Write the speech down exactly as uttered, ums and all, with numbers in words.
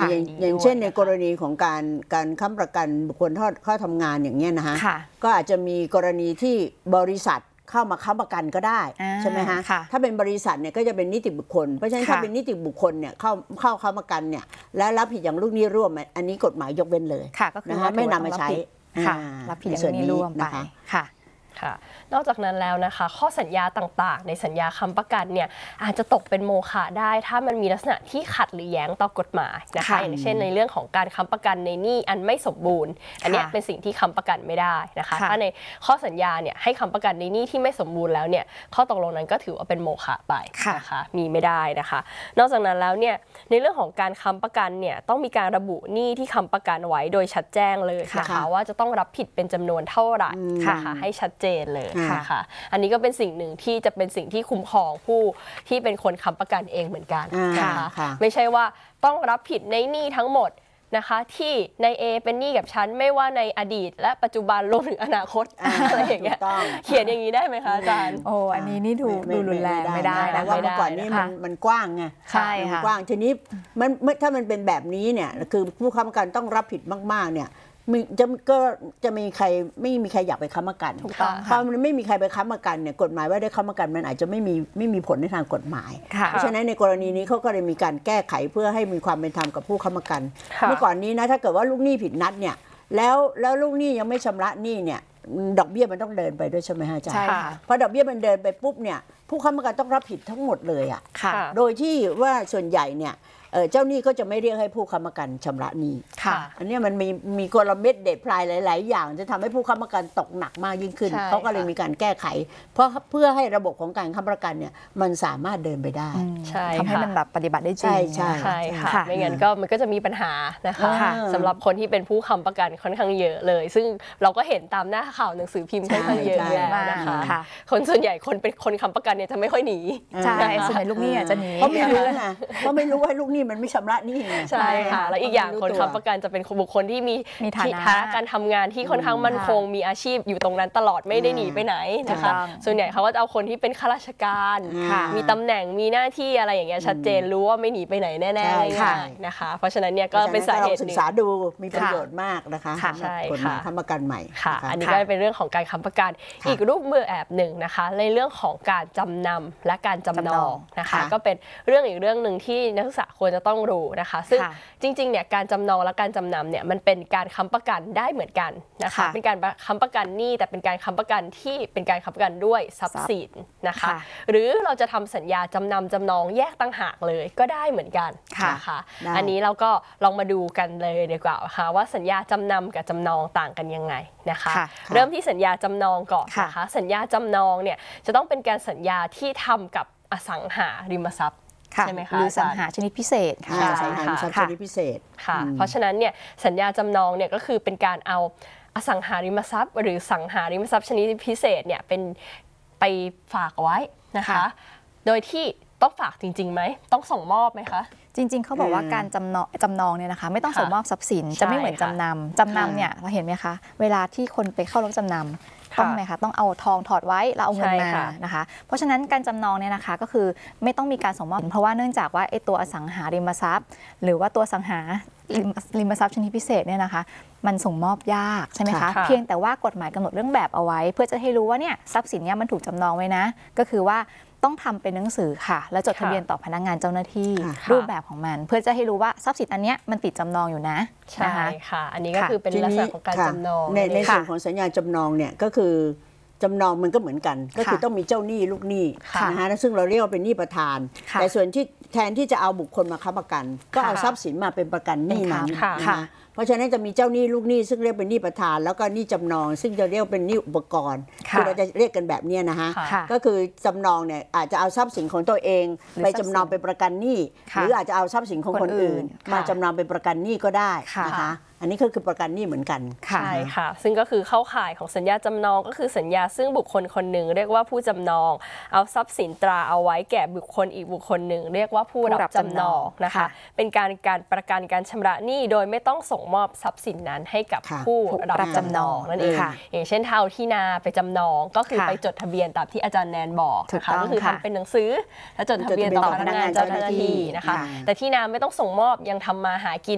อย่างเช่นในกรณีของการการค้ำประกันบุคคลเข้าทำงานอย่างเงี้ยนะคะก็อาจจะมีกรณีที่บริษัทเข้ามาค้ำประกันก็ได้ใช่ไหมฮะถ้าเป็นบริษัทเนี่ยก็จะเป็นนิติบุคคลเพราะฉะนั้นถ้าเป็นนิติบุคคลเนี่ยเข้าเข้าค้ำประกันเนี่ยแล้วรับผิดอย่างลูกหนี้ร่วมอันนี้กฎหมายยกเว้นเลยนะคะไม่นำมาใช้รับผิดอย่างลูกหนี้ร่วมไปค่ะนอกจากนั้นแล้วนะคะข้อสัญญาต่างๆในสัญญาค้ำประกันเนี่ยอาจจะตกเป็นโมฆะได้ถ้ามันมีลักษณะที่ขัดหรือแย้งต่อกฎหมายนะคะอย่างเช่นในเรื่องของการค้ำประกันในหนี้อันไม่สมบูรณ์อันนี้เป็นสิ่งที่ค้ำประกันไม่ได้นะคะถ้าในข้อสัญญาเนี่ยให้ค้ำประกันในหนี้ที่ไม่สมบูรณ์แล้วเนี่ยข้อตกลงนั้นก็ถือว่าเป็นโมฆะไปนะคะมีไม่ได้นะคะนอกจากนั้นแล้วเนี่ยในเรื่องของการค้ำประกันเนี่ยต้องมีการระบุหนี้ที่ค้ำประกันไว้โดยชัดแจ้งเลยนะคะว่าจะต้องรับผิดเป็นจำนวนเท่าไหร่นะคะให้ชัดเจนเลยค่ะอันนี้ก็เป็นสิ่งหนึ่งที่จะเป็นสิ่งที่คุ้มครองผู้ที่เป็นคนค้ำประกันเองเหมือนกันนะคะไม่ใช่ว่าต้องรับผิดในหนี้ทั้งหมดนะคะที่ใน A เป็นหนี้กับฉันไม่ว่าในอดีตและปัจจุบันรวมถึงอนาคตอะไรอย่างเงี้ยเขียนอย่างนี้ได้ไหมคะอาจารย์โอ้อันนี้นี่ดูดูรุนแรงไม่ได้แต่ว่าเมื่อก่อนนี้มันมันกว้างไงใช่ค่ะกว้างทีนี้มันถ้ามันเป็นแบบนี้เนี่ยคือผู้ค้ำประกันต้องรับผิดมากๆเนี่ยจะก็จะมีใครไม่มีใครอยากไปค้ำประกันเพราะมันไม่มีใครไปค้ำประกันเนี่ยกฎหมายว่าได้ค้ำประกันมันอาจจะไม่มีไม่มีผลในทางกฎหมายเพราะฉะนั้นในกรณีนี้เขาก็เลยมีการแก้ไขเพื่อให้มีความเป็นธรรมกับผู้ค้ำประกันเมื่อก่อนนี้นะถ้าเกิดว่าลูกหนี้ผิดนัดเนี่ยแล้วแล้วลูกหนี้ยังไม่ชำระหนี้เนี่ยดอกเบี้ยมันต้องเดินไปด้วยใช่ไหมฮะอาจารย์เพราะดอกเบี้ยมันเดินไปปุ๊บเนี่ยผู้ค้ำประกันต้องรับผิดทั้งหมดเลยอ่ะโดยที่ว่าส่วนใหญ่เนี่ยเจ้าหนี้ก็จะไม่เรียกให้ผู้ค้ำประกันชำระหนี้อันนี้มันมีมีกลเม็ดเด็ดพลายหลายๆอย่างจะทำให้ผู้ค้ำประกันตกหนักมากยิ่งขึ้นเขาก็เลยมีการแก้ไขเพราะเพื่อให้ระบบของการค้ำประกันเนี่ยมันสามารถเดินไปได้ทำให้มันแบบปฏิบัติได้จริงใช่ใช่ค่ะไม่งั้นก็มันก็จะมีปัญหานะคะสำหรับคนที่เป็นผู้ค้ำประกันค่อนข้างเยอะเลยซึ่งเราก็เห็นตามหน้าข่าวหนังสือพิมพ์ค่อนข้างเยอะแล้วนะคะคนส่วนใหญ่คนเป็นคนค้ำประกันเนี่ยจะไม่ค่อยหนีใช่ส่วนใหญ่ลูกหนี้จะหนีเพราะไม่รู้นะเพราะไม่รู้ว่าลูกหนี้มันไม่ชำระหนี้ใช่ค่ะแล้วอีกอย่างคนค้ำประกันจะเป็นบุคคลที่มีฐานะการทำงานที่ค่อนข้างมั่นคงมีอาชีพอยู่ตรงนั้นตลอดไม่ได้หนีไปไหนนะคะส่วนใหญ่เขาก็จะเอาคนที่เป็นข้าราชการมีตำแหน่งมีหน้าที่อะไรอย่างเงี้ยชัดเจนรู้ว่าไม่หนีไปไหนแน่ๆนะคะเพราะฉะนั้นเนี่ยก็เป็นสาเหตุศึกษาดูมีประโยชน์มากนะคะใช่กฎหมายค้ำประกันใหม่ค่ะอันนี้ก็เป็นเรื่องของการค้ำประกันอีกรูปแบบหนึ่งนะคะในเรื่องของการจำนำและการจำนองนะคะก็เป็นเรื่องอีกเรื่องหนึ่งที่นักศึกษาควรจะต้องรู้นะคะซึ่งจริงๆเนี่ยการจำนองและการจำนำเนี่ยมันเป็นการค้ำประกันได้เหมือนกันนะคะเป็นการค้ำประกันหนี้แต่เป็นการค้ำประกันที่เป็นการค้ำประกันด้วยทรัพย์สินนะคะหรือเราจะทำสัญญาจำนำจำนองแยกต่างหากเลยก็ได้เหมือนกันนะคะอันนี้เราก็ลองมาดูกันเลยดีกว่าค่ะว่าสัญญาจำนำกับจำนองต่างกันยังไงนะคะเริ่มที่สัญญาจำนองก่อนนะคะสัญญาจำนองเนี่ยจะต้องเป็นการสัญญาที่ทำกับอสังหาริมทรัพย์ใช่ไหมคะหรือสังหาชนิดพิเศษค่ะสังหาริมทรัพย์ชนิดพิเศษค่ะเพราะฉะนั้นเนี่ยสัญญาจำนองเนี่ยก็คือเป็นการเอาอสังหาริมทรัพย์หรือสังหาริมทรัพย์ชนิดพิเศษเนี่ยเป็นไปฝากไว้นะคะโดยที่ต้องฝากจริงๆไหมต้องส่งมอบไหมคะจริงๆเขาบอกว่าการจำนองจำนองเนี่ยนะคะไม่ต้องส่งมอบทรัพย์สินจะไม่เหมือนจำนำจำนำเนี่ยเราเห็นไหมคะเวลาที่คนไปเข้ารับจำนำต้องไหมคะต้องเอาทองถอดไว้แล้วเอาเงินมานะคะเพราะฉะนั้นการจำนองเนี่ยนะคะก็คือไม่ต้องมีการส่งมอบเพราะว่าเนื่องจากว่าไอ้ตัวอสังหาริมทรัพย์หรือว่าตัวสังหาริมทรัพย์ชนิดพิเศษเนี่ยนะคะมันส่งมอบยากใช่ไหมคะเพียงแต่ว่ากฎหมายกำหนดเรื่องแบบเอาไว้เพื่อจะให้รู้ว่าเนี่ยทรัพย์สินเนี่ยมันถูกจำนองไว้นะก็คือว่าต้องทำเป็นหนังสือค่ะแล้วจดทะเบียนต่อพนักงานเจ้าหน้าที่รูปแบบของมันเพื่อจะให้รู้ว่าทรัพย์สินอันนี้มันติดจำนองอยู่นะใช่ค่ะอันนี้ก็คือเป็นลักษณะของการจำนองในในส่วนของสัญญาจำนองเนี่ยก็คือจำนองมันก็เหมือนกันก็คือต้องมีเจ้าหนี้ลูกหนี้นะคะซึ่งเราเรียกว่าเป็นหนี้ประธานแต่ส่วนที่แทนที่จะเอาบุคคลมาค้ำประกันก็เอาทรัพย์สินมาเป็นประกันหนี้นั้นนะคะเพราะฉะนั้นจะมีเจ้าหนี้ลูกหนี้ซึ่งเรียกเป็นหนี้ประธานแล้วก็หนี้จำนองซึ่งจะเรียกเป็นหนี้อุปกรณ์คือเราจะเรียกกันแบบนี้นะคะก็คือจำนองเนี่ยอาจจะเอาทรัพย์สินของตัวเองไปจำนองเป็นประกันหนี้หรืออาจจะเอาทรัพย์สินของคนอื่นมาจำนองเป็นประกันหนี้ก็ได้นะคะอันนี้ก็คือประกันหนี้เหมือนกันใช่ค่ะซึ่งก็คือเข้าข่ายของสัญญาจำนองก็คือสัญญาซึ่งบุคคลคนหนึ่งเรียกว่าผู้จำนองเอาทรัพย์สินตราเอาไว้แก่บุคคลอีกบุคคลหนึ่งเรียกว่าผู้รับจำนองนะคะเป็นการการประกันการชำระหนี้โดยไม่ต้องส่งมอบทรัพย์สินนั้นให้กับผู้รับจำนองนั่นเองอย่างเช่นเท่าที่นาไปจำนองก็คือไปจดทะเบียนตามที่อาจารย์แนนบอกนะคะก็คือทำเป็นหนังสือแล้วจดทะเบียนต่อพนักงานเจ้าหน้าที่นะคะแต่ที่นาไม่ต้องส่งมอบยังทำมาหากิน